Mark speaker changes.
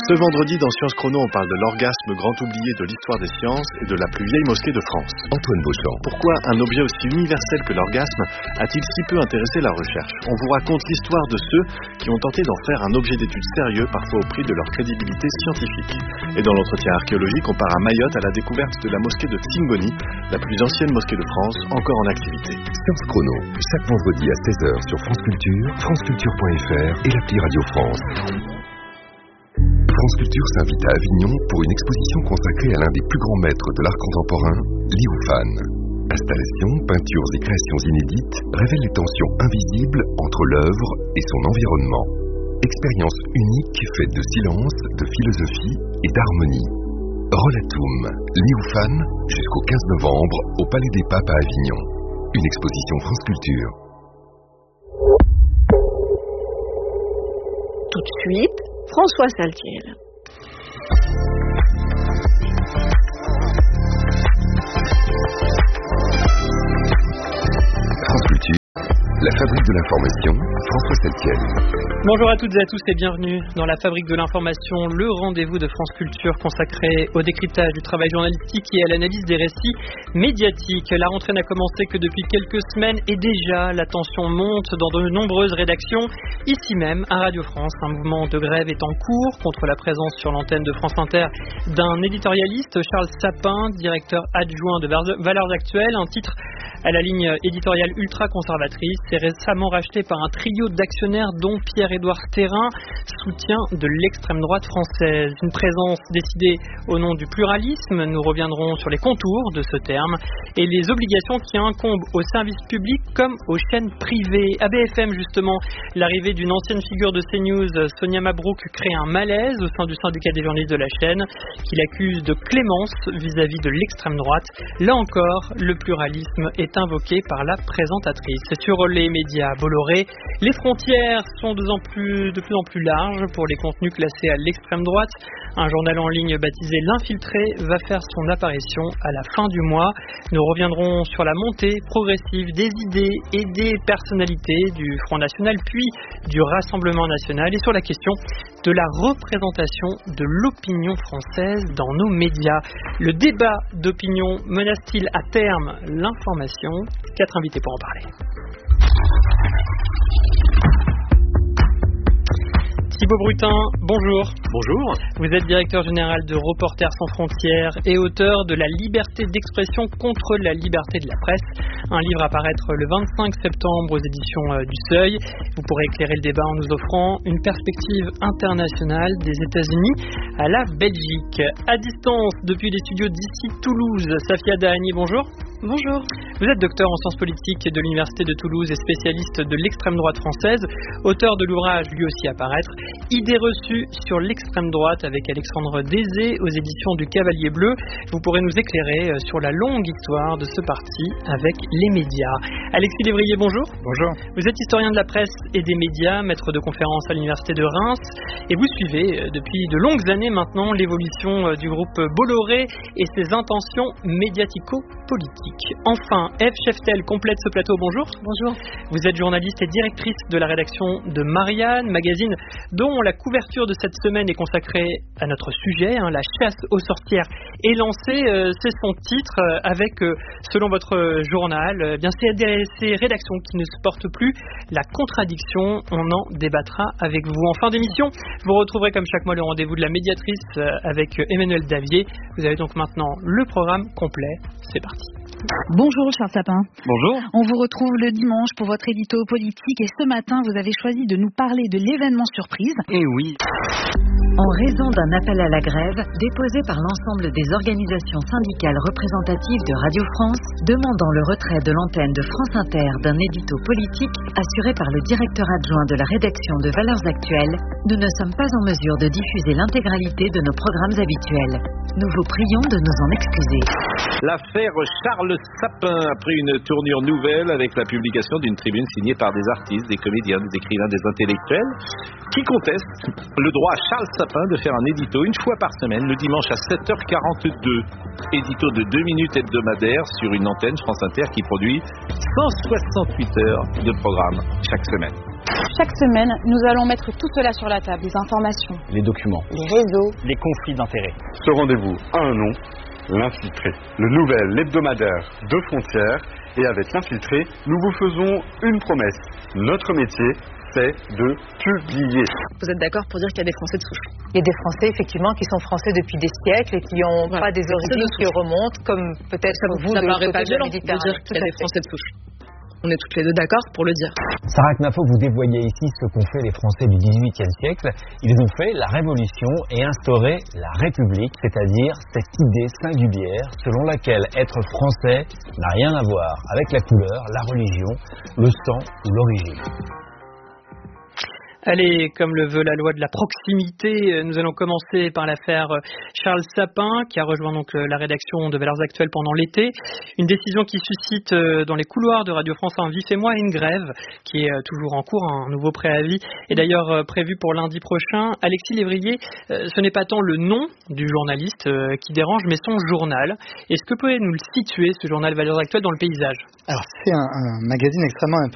Speaker 1: Ce vendredi, dans Sciences Chrono, on parle de l'orgasme grand oublié de l'histoire des sciences et de la plus vieille mosquée de France.
Speaker 2: Antoine Beauchamp.
Speaker 1: Pourquoi un objet aussi universel que l'orgasme a-t-il si peu intéressé la recherche? On vous raconte l'histoire de ceux qui ont tenté d'en faire un objet d'étude sérieux, parfois au prix de leur crédibilité scientifique. Et dans l'entretien archéologique, on part à Mayotte à la découverte de la mosquée de Tsingoni, la plus ancienne mosquée de France, encore en activité.
Speaker 2: Sciences Chrono, chaque vendredi à 16h sur France Culture, franceculture.fr et l'appli Radio France. France Culture s'invite à Avignon pour une exposition consacrée à l'un des plus grands maîtres de l'art contemporain, Liu Fan. Installations, peintures et créations inédites révèlent les tensions invisibles entre l'œuvre et son environnement. Expérience unique faite de silence, de philosophie et d'harmonie. Rollatum, Liu Fan, jusqu'au 15 novembre au Palais des Papes à Avignon. Une exposition France Culture.
Speaker 3: Tout de suite, François Saltiel.
Speaker 2: France Culture, la fabrique de l'information, François Saltiel.
Speaker 4: Bonjour à toutes et à tous et bienvenue dans la Fabrique de l'information, le rendez-vous de France Culture consacré au décryptage du travail journalistique et à l'analyse des récits médiatiques. La rentrée n'a commencé que depuis quelques semaines et déjà la tension monte dans de nombreuses rédactions. Ici même, à Radio France, un mouvement de grève est en cours contre la présence sur l'antenne de France Inter d'un éditorialiste, Charles Sapin, directeur adjoint de Valeurs Actuelles, un titre à la ligne éditoriale ultra-conservatrice. C'est récemment racheté par un trio d'actionnaires dont Pierre-Édouard Thérin, soutien de l'extrême droite française. Une présence décidée au nom du pluralisme. Nous reviendrons sur les contours de ce terme et les obligations qui incombent aux services publics comme aux chaînes privées. À BFM, justement, l'arrivée d'une ancienne figure de CNews, Sonia Mabrouk, crée un malaise au sein du syndicat des journalistes de la chaîne, qui l'accuse de clémence vis-à-vis de l'extrême droite. Là encore, le pluralisme est invoqué par la présentatrice. Sur les médias Bolloré, les frontières sont de plus en plus larges pour les contenus classés à l'extrême droite. Un journal en ligne baptisé L'Infiltré va faire son apparition à la fin du mois. Nous reviendrons sur la montée progressive des idées et des personnalités du Front National puis du Rassemblement National et sur la question de la représentation de l'opinion française dans nos médias. Le débat d'opinion menace-t-il à terme l'information? 4 invités pour en parler. Thibaut Brutin, bonjour.
Speaker 5: Bonjour.
Speaker 4: Vous êtes directeur général de Reporters sans frontières et auteur de La liberté d'expression contre la liberté de la presse, un livre à paraître le 25 septembre aux éditions du Seuil. Vous pourrez éclairer le débat en nous offrant une perspective internationale des États-Unis à la Belgique. À distance, depuis les studios d'ici Toulouse, Safia Dahani, bonjour.
Speaker 3: Bonjour.
Speaker 4: Vous êtes docteur en sciences politiques de l'Université de Toulouse et spécialiste de l'extrême droite française, auteur de l'ouvrage lui aussi à paraître, Idées reçues sur l'extrême droite avec Alexandre Désé aux éditions du Cavalier Bleu. Vous pourrez nous éclairer sur la longue histoire de ce parti avec les médias. Alexis Lévrier, bonjour.
Speaker 5: Bonjour.
Speaker 4: Vous êtes historien de la presse et des médias, maître de conférences à l'Université de Reims et vous suivez depuis de longues années maintenant l'évolution du groupe Bolloré et ses intentions médiatico-politiques. Enfin, Ève Cheftel complète ce plateau, bonjour.
Speaker 3: Bonjour.
Speaker 4: Vous êtes journaliste et directrice de la rédaction de Marianne, magazine dont la couverture de cette semaine est consacrée à notre sujet, la chasse aux sorcières est lancée, c'est son titre, avec, selon votre journal, bien ces rédactions qui ne supportent plus la contradiction, on en débattra avec vous. En fin d'émission, vous retrouverez comme chaque mois le rendez-vous de la médiatrice avec Emmanuel Davier. Vous avez donc maintenant le programme complet, c'est parti.
Speaker 6: Bonjour Charles Sapin.
Speaker 5: Bonjour.
Speaker 6: On vous retrouve le dimanche pour votre édito politique et ce matin vous avez choisi de nous parler de l'événement surprise.
Speaker 5: Eh oui.
Speaker 7: En raison d'un appel à la grève déposé par l'ensemble des organisations syndicales représentatives de Radio France, demandant le retrait de l'antenne de France Inter d'un édito politique assuré par le directeur adjoint de la rédaction de Valeurs Actuelles, nous ne sommes pas en mesure de diffuser l'intégralité de nos programmes habituels. Nous vous prions de nous en excuser.
Speaker 5: L'affaire Charles Sapin a pris une tournure nouvelle avec la publication d'une tribune signée par des artistes, des comédiens, des écrivains, des intellectuels qui contestent le droit à Charles Sapin de faire un édito une fois par semaine, le dimanche à 7h42. Édito de 2 minutes hebdomadaires sur une antenne France Inter qui produit 168 heures de programme chaque semaine.
Speaker 6: Chaque semaine, nous allons mettre tout cela sur la table, les informations,
Speaker 8: les documents,
Speaker 3: Les réseaux,
Speaker 8: les conflits d'intérêts.
Speaker 9: Ce rendez-vous a un nom, l'Infiltré. Le nouvel hebdomadaire de Frontières. Et avec l'Infiltré, nous vous faisons une promesse. Notre métier, c'est de publier.
Speaker 3: vous êtes d'accord pour dire qu'il y a des Français de souche?
Speaker 10: Il y a des Français, effectivement, qui sont français depuis des siècles et qui n'ont pas des origines qui remontent, comme peut-être vous
Speaker 3: Ça
Speaker 10: de l'autre
Speaker 3: paraît pas
Speaker 10: côté de la
Speaker 3: violent de
Speaker 10: Méditerranée.
Speaker 3: dire qu'il y a des Français de souche. On est toutes les deux d'accord pour le dire.
Speaker 8: Sarah Knafo, vous dévoyez ici ce qu'ont fait les Français du XVIIIe siècle. Ils ont fait la Révolution et instauré la République, c'est-à-dire cette idée singulière selon laquelle être français n'a rien à voir avec la couleur, la religion, le sang ou l'origine.
Speaker 4: Allez, comme le veut la loi de la proximité, nous allons commencer par l'affaire Charles Sapin, qui a rejoint donc la rédaction de Valeurs Actuelles pendant l'été. Une décision qui suscite dans les couloirs de Radio France un vif émoi et une grève qui est toujours en cours, un nouveau préavis est d'ailleurs prévu pour lundi prochain. Alexis Lévrier, ce n'est pas tant le nom du journaliste qui dérange, mais son journal. Est-ce que vous pouvez nous le situer, ce journal Valeurs Actuelles, dans le paysage?
Speaker 11: Alors c'est un magazine extrêmement